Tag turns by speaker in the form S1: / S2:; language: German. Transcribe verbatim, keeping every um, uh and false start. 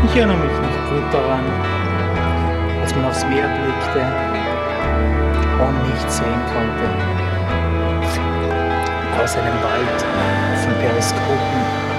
S1: Ich erinnere mich noch gut daran, als man aufs Meer blickte und nichts sehen konnte. Aus einem Wald von Periskopen